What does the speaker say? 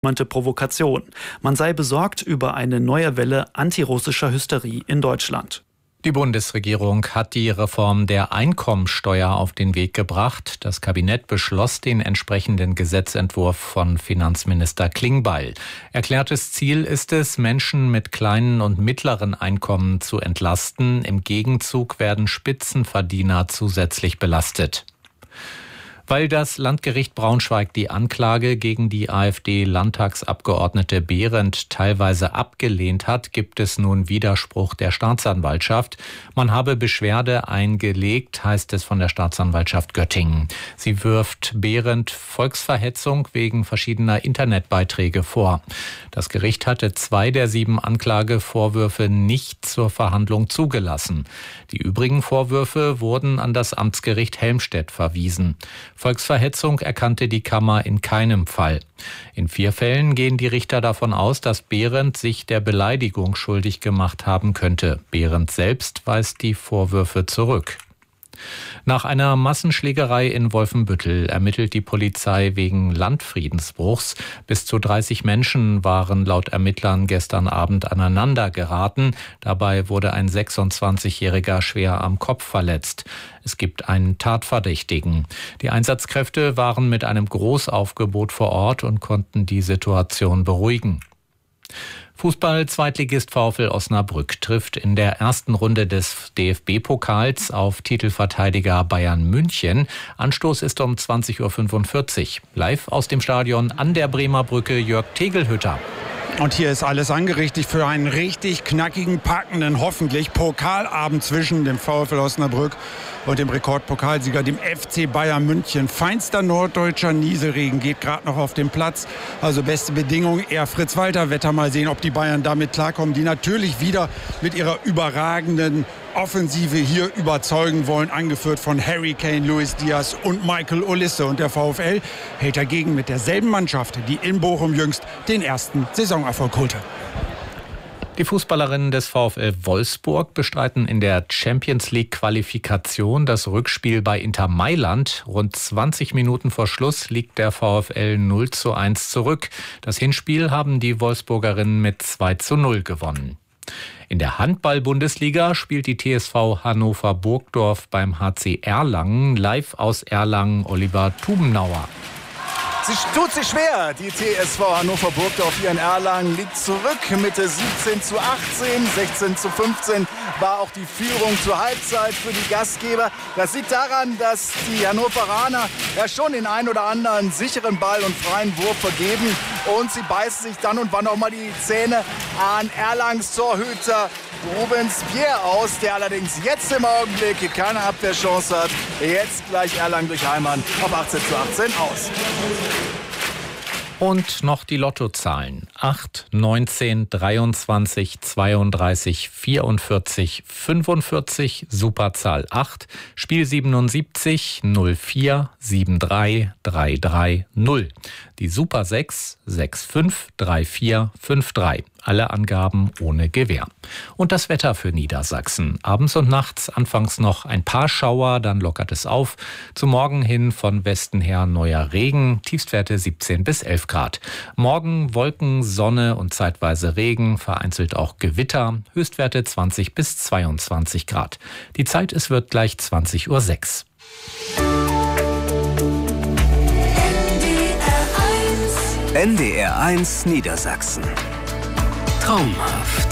Provokation. Man sei besorgt über eine neue Welle antirussischer Hysterie in Deutschland. Die Bundesregierung hat die Reform der Einkommensteuer auf den Weg gebracht. Das Kabinett beschloss den entsprechenden Gesetzentwurf von Finanzminister Klingbeil. Erklärtes Ziel ist es, Menschen mit kleinen und mittleren Einkommen zu entlasten. Im Gegenzug werden Spitzenverdiener zusätzlich belastet. Weil das Landgericht Braunschweig die Anklage gegen die AfD-Landtagsabgeordnete Behrendt teilweise abgelehnt hat, gibt es nun Widerspruch der Staatsanwaltschaft. Man habe Beschwerde eingelegt, heißt es von der Staatsanwaltschaft Göttingen. Sie wirft Behrendt Volksverhetzung wegen verschiedener Internetbeiträge vor. Das Gericht hatte 2 der 7 Anklagevorwürfe nicht zur Verhandlung zugelassen. Die übrigen Vorwürfe wurden an das Amtsgericht Helmstedt verwiesen. Volksverhetzung erkannte die Kammer in keinem Fall. In 4 Fällen gehen die Richter davon aus, dass Behrendt sich der Beleidigung schuldig gemacht haben könnte. Behrendt selbst weist die Vorwürfe zurück. Nach einer Massenschlägerei in Wolfenbüttel ermittelt die Polizei wegen Landfriedensbruchs. Bis zu 30 Menschen waren laut Ermittlern gestern Abend aneinander geraten. Dabei wurde ein 26-Jähriger schwer am Kopf verletzt. Es gibt einen Tatverdächtigen. Die Einsatzkräfte waren mit einem Großaufgebot vor Ort und konnten die Situation beruhigen. Fußball-Zweitligist VfL Osnabrück trifft in der ersten Runde des DFB-Pokals auf Titelverteidiger Bayern München. Anstoß ist um 20.45 Uhr. Live aus dem Stadion an der Bremer Brücke Jörg Tegelhütter. Und hier ist alles angerichtet für einen richtig knackigen, packenden, hoffentlich Pokalabend zwischen dem VfL Osnabrück und dem Rekordpokalsieger, dem FC Bayern München. Feinster norddeutscher Nieselregen geht gerade noch auf dem Platz. Also beste Bedingungen, eher Fritz-Walter-Wetter. Mal sehen, ob die Bayern damit klarkommen, die natürlich wieder mit ihrer überragenden Offensive hier überzeugen wollen, angeführt von Harry Kane, Luis Diaz und Michael Olise. Und der VfL hält dagegen mit derselben Mannschaft, die in Bochum jüngst den ersten Saisonerfolg holte. Die Fußballerinnen des VfL Wolfsburg bestreiten in der Champions-League-Qualifikation das Rückspiel bei Inter Mailand. Rund 20 Minuten vor Schluss liegt der VfL 0:1 zurück. Das Hinspiel haben die Wolfsburgerinnen mit 2:0 gewonnen. In der Handball-Bundesliga spielt die TSV Hannover Burgdorf beim HC Erlangen. Live aus Erlangen Oliver Tubenauer. Sie tut sich schwer. Die TSV Hannover Burgdorf hier in Erlangen liegt zurück mit 17:18, 16:15 war auch die Führung zur Halbzeit für die Gastgeber. Das liegt daran, dass die Hannoveraner ja schon den ein oder anderen sicheren Ball und freien Wurf vergeben. Und sie beißen sich dann und wann auch mal die Zähne an Erlangens Torhüter Rubens Pierre aus, der allerdings jetzt im Augenblick keine Abwehrchance hat. Jetzt gleich Erlangen durch Heimann auf 18:18 aus. Und noch die Lottozahlen. 8, 19, 23, 32, 44, 45, Superzahl 8, Spiel 77, 04, 73, 33, 0. Die Super 6, 65, 34, 53. Alle Angaben ohne Gewähr. Und das Wetter für Niedersachsen. Abends und nachts anfangs noch ein paar Schauer, dann lockert es auf. Zum Morgen hin von Westen her neuer Regen, Tiefstwerte 17 bis 11 Grad. Morgen Wolken, Sonne und zeitweise Regen, vereinzelt auch Gewitter, Höchstwerte 20 bis 22 Grad. Die Zeit, es wird gleich 20:06 Uhr. NDR 1 Niedersachsen. Traumhaft.